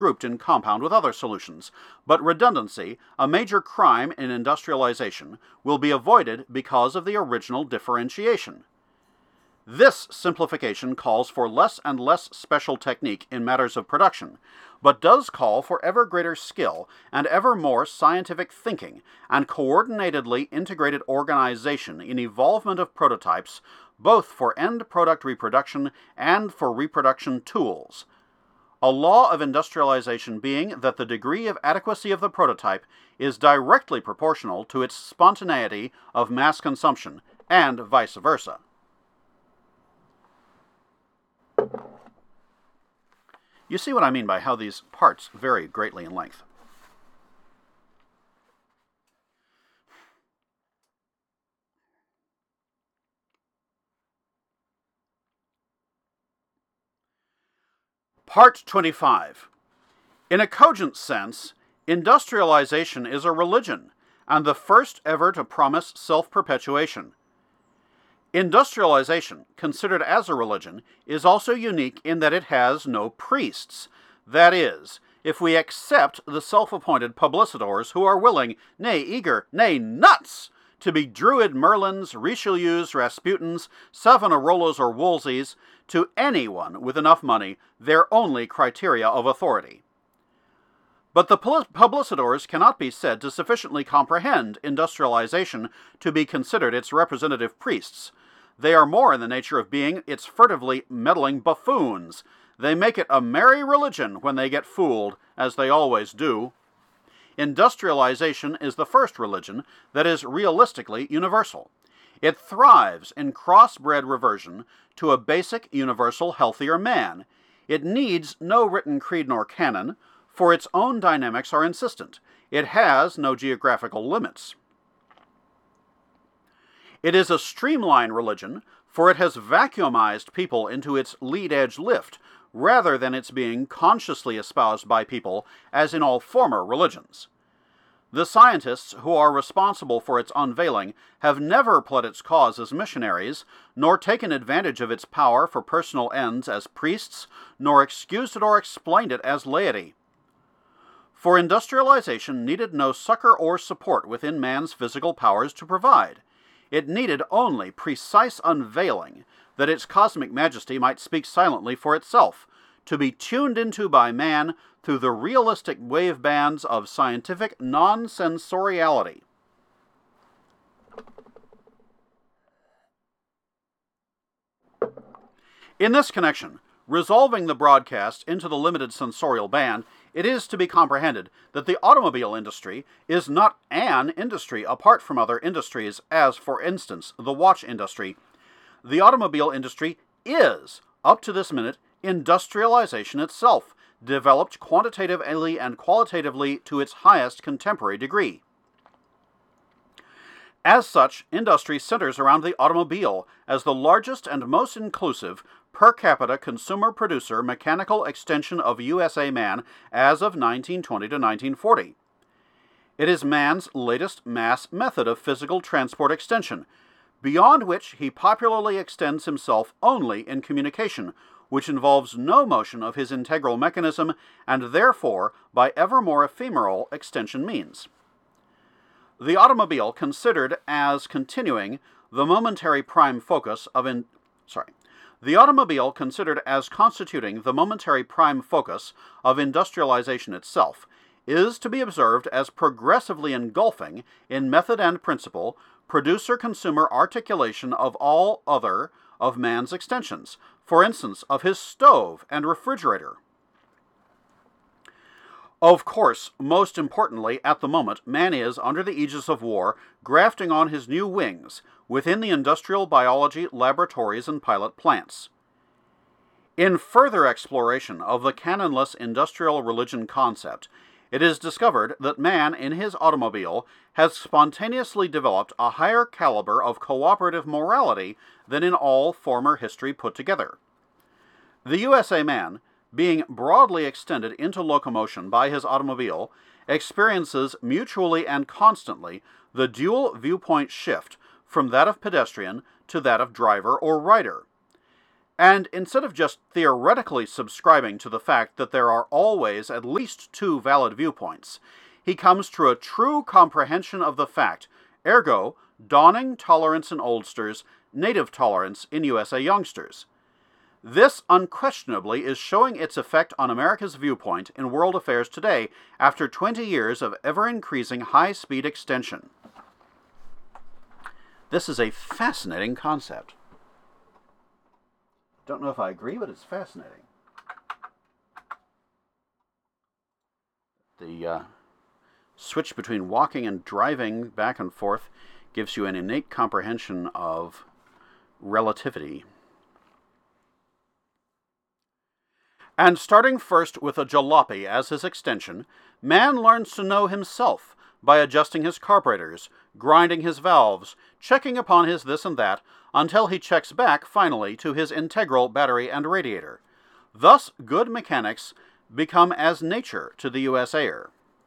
grouped in compound with other solutions, but redundancy, a major crime in industrialization, will be avoided because of the original differentiation. This simplification calls for less and less special technique in matters of production, but does call for ever greater skill and ever more scientific thinking and coordinatedly integrated organization in evolvement of prototypes, both for end product reproduction and for reproduction tools. A law of industrialization being that the degree of adequacy of the prototype is directly proportional to its spontaneity of mass consumption, and vice versa. You see what I mean by how these parts vary greatly in length. Part 25. In a cogent sense, industrialization is a religion, and the first ever to promise self-perpetuation. Industrialization, considered as a religion, is also unique in that it has no priests. That is, if we accept the self-appointed publicitors who are willing, nay eager, nay nuts, to be Druid Merlins, Richelieus, Rasputins, Savonarolas, or Wolseys, to anyone with enough money, their only criteria of authority. But the publicitors cannot be said to sufficiently comprehend industrialization to be considered its representative priests. They are more in the nature of being its furtively meddling buffoons. They make it a merry religion when they get fooled, as they always do. Industrialization is the first religion that is realistically universal. It thrives in cross-bred reversion to a basic, universal, healthier man. It needs no written creed nor canon, for its own dynamics are insistent. It has no geographical limits. It is a streamline religion, for it has vacuumized people into its lead-edge lift, rather than its being consciously espoused by people, as in all former religions. The scientists who are responsible for its unveiling have never pled its cause as missionaries, nor taken advantage of its power for personal ends as priests, nor excused it or explained it as laity. For industrialization needed no succor or support within man's physical powers to provide. It needed only precise unveiling, that its cosmic majesty might speak silently for itself, to be tuned into by man through the realistic wave bands of scientific non-sensoriality. In this connection, resolving the broadcast into the limited sensorial band, it is to be comprehended that the automobile industry is not an industry apart from other industries, as, for instance, the watch industry. The automobile industry is, up to this minute, industrialization itself, developed quantitatively and qualitatively to its highest contemporary degree. As such, industry centers around the automobile as the largest and most inclusive per capita consumer producer mechanical extension of USA man as of 1920 to 1940. It is man's latest mass method of physical transport extension, beyond which he popularly extends himself only in communication, which involves no motion of his integral mechanism, and therefore by ever more ephemeral extension means. The automobile considered as continuing the momentary prime focus of The automobile considered as constituting the momentary prime focus of industrialization itself is to be observed as progressively engulfing, in method and principle, producer-consumer articulation of all other of man's extensions, for instance, of his stove and refrigerator. Of course, most importantly, at the moment, man is, under the aegis of war, grafting on his new wings within the industrial biology laboratories and pilot plants. In further exploration of the canonless industrial religion concept, it is discovered that man in his automobile has spontaneously developed a higher caliber of cooperative morality than in all former history put together. The USA man, being broadly extended into locomotion by his automobile, experiences mutually and constantly the dual viewpoint shift from that of pedestrian to that of driver or rider. And instead of just theoretically subscribing to the fact that there are always at least two valid viewpoints, he comes to a true comprehension of the fact, ergo, dawning tolerance in oldsters, native tolerance in USA youngsters. This unquestionably is showing its effect on America's viewpoint in world affairs today after 20 years of ever-increasing high-speed extension. This is a fascinating concept. Don't know if I agree, but it's fascinating. The switch between walking and driving back and forth gives you an innate comprehension of relativity. And starting first with a jalopy as his extension, man learns to know himself by adjusting his carburetors, grinding his valves, checking upon his this and that, until he checks back, finally, to his integral battery and radiator. Thus, good mechanics become as nature to the USAer.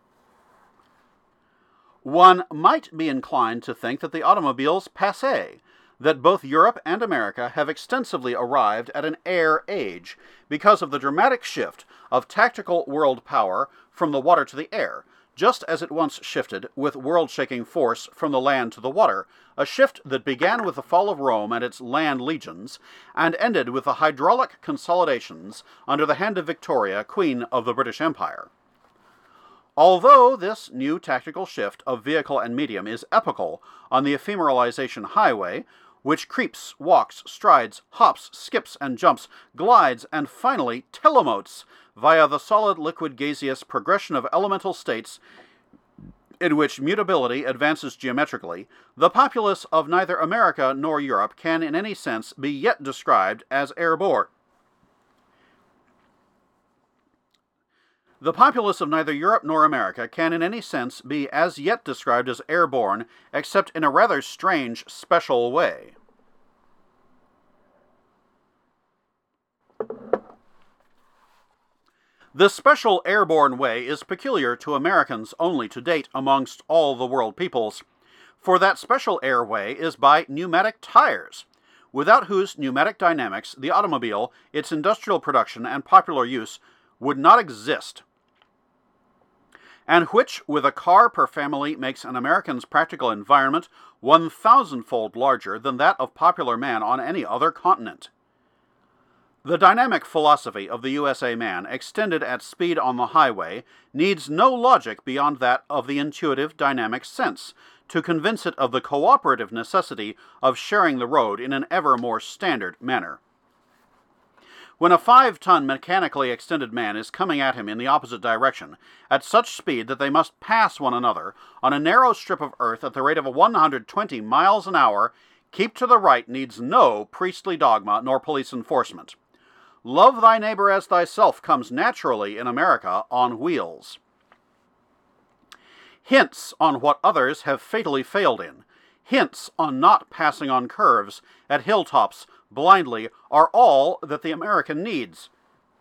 One might be inclined to think that the automobile's passé, that both Europe and America have extensively arrived at an air age because of the dramatic shift of tactical world power from the water to the air, just as it once shifted with world-shaking force from the land to the water, a shift that began with the fall of Rome and its land legions, and ended with the hydraulic consolidations under the hand of Victoria, Queen of the British Empire. Although this new tactical shift of vehicle and medium is epochal on the ephemeralization highway, which creeps, walks, strides, hops, skips, and jumps, glides, and finally telemotes via the solid liquid gaseous progression of elemental states in which mutability advances geometrically, the populace of neither America nor Europe can in any sense be yet described as airborne. The populace of neither Europe nor America can in any sense be as yet described as airborne, except in a rather strange, special way. This special airborne way is peculiar to Americans only to date amongst all the world peoples, for that special airway is by pneumatic tires, without whose pneumatic dynamics the automobile, its industrial production and popular use, would not exist, and which, with a car per family, makes an American's practical environment 1,000-fold larger than that of popular man on any other continent. The dynamic philosophy of the USA man, extended at speed on the highway, needs no logic beyond that of the intuitive dynamic sense to convince it of the cooperative necessity of sharing the road in an ever more standard manner. When a 5-ton mechanically extended man is coming at him in the opposite direction, at such speed that they must pass one another on a narrow strip of earth at the rate of 120 miles an hour, keep to the right needs no priestly dogma nor police enforcement. Love thy neighbor as thyself comes naturally in America on wheels. Hints on what others have fatally failed in, hints on not passing on curves at hilltops blindly, are all that the American needs.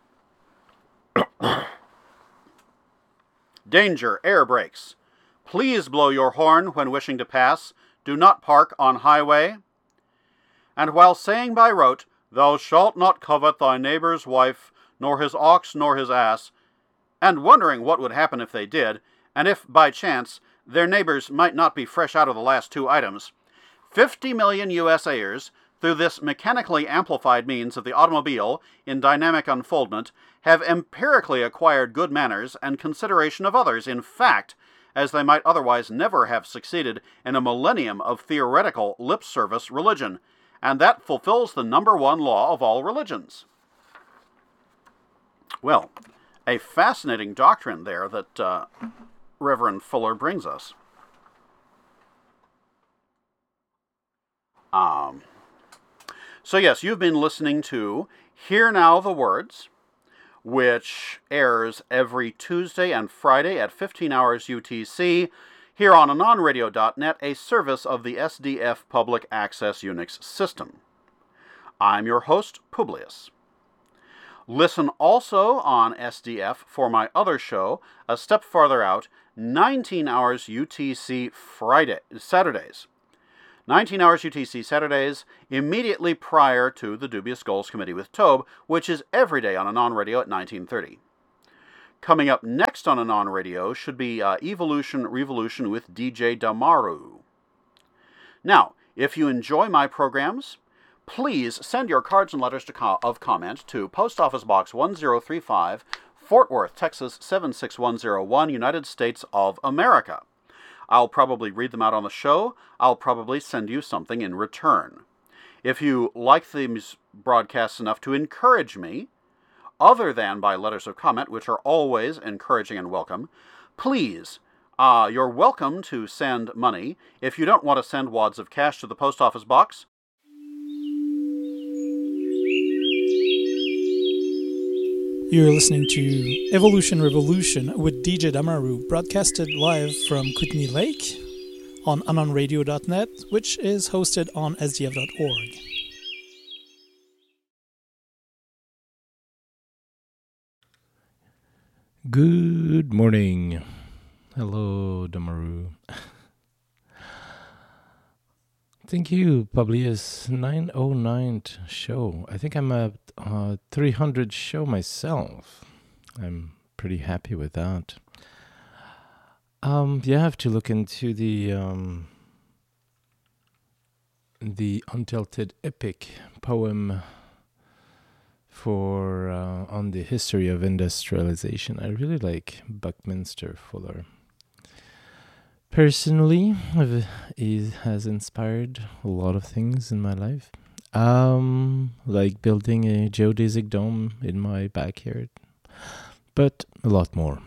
Danger, air brakes. Please blow your horn when wishing to pass. Do not park on highway. And while saying by rote, thou shalt not covet thy neighbor's wife, nor his ox, nor his ass, and wondering what would happen if they did, and if, by chance, their neighbors might not be fresh out of the last two items, 50 million USAers, through this mechanically amplified means of the automobile in dynamic unfoldment, have empirically acquired good manners and consideration of others, in fact, as they might otherwise never have succeeded in a millennium of theoretical lip-service religion, and that fulfills the number one law of all religions. Well, a fascinating doctrine there that Reverend Fuller brings us. So yes, you've been listening to Hear Now the Words, which airs every Tuesday and Friday at 15 hours UTC here on anonradio.net, a service of the SDF Public Access Unix system. I'm your host, Publius. Listen also on SDF for my other show, A Step Farther Out, 19 hours UTC Saturdays. 19 hours UTC Saturdays, immediately prior to the Dubious Goals Committee with Tobe, which is every day on Anon Radio at 1930. Coming up next on Anon Radio should be Evolution Revolution with DJ Damaru. Now, if you enjoy my programs, please send your cards and letters of comment to Post Office Box 1035, Fort Worth, Texas 76101, United States of America. I'll probably read them out on the show. I'll probably send you something in return. If you like these broadcasts enough to encourage me, other than by letters of comment, which are always encouraging and welcome, please, you're welcome to send money. If you don't want to send wads of cash to the post office box, you're listening to Evolution Revolution with DJ Damaru, broadcasted live from Kootenay Lake on anonradio.net, which is hosted on sdf.org. Good morning. Hello, Damaru. Thank you, Publius. 909th show. I think I'm at 300 show myself. I'm pretty happy with that. You have to look into the Untilted Epic poem for on the history of industrialization. I really like Buckminster Fuller. Personally, it has inspired a lot of things in my life. Like building a geodesic dome in my backyard. But a lot more.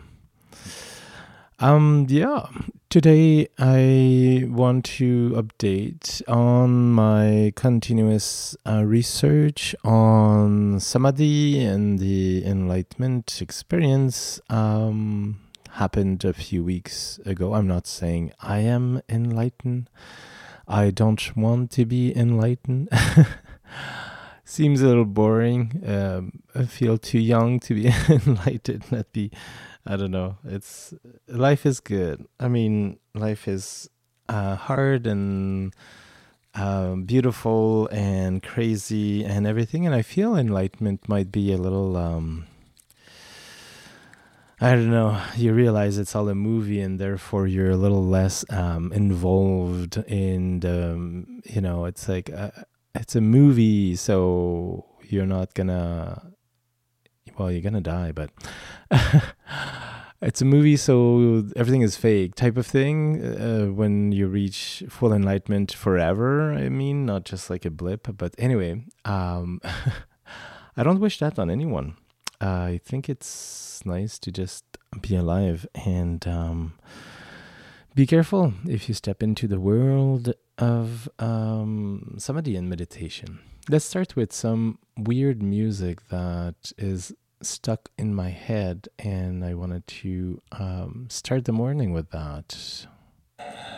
Today I want to update on my continuous research on Samadhi and the enlightenment experience. Happened a few weeks ago. I'm not saying I am enlightened. I don't want to be enlightened. Seems a little boring. I feel too young to be enlightened. I don't know. Life is good. I mean, life is hard and beautiful and crazy and everything. And I feel enlightenment might be a little, I don't know. You realize it's all a movie and therefore you're a little less involved in the, it's like, it's a movie, so you're not gonna, you're gonna die, but it's a movie, so everything is fake type of thing. When you reach full enlightenment forever, I mean, not just like a blip, but anyway, I don't wish that on anyone. I think it's nice to just be alive and be careful if you step into the world of samadhi and meditation. Let's start with some weird music that is stuck in my head, and I wanted to start the morning with that.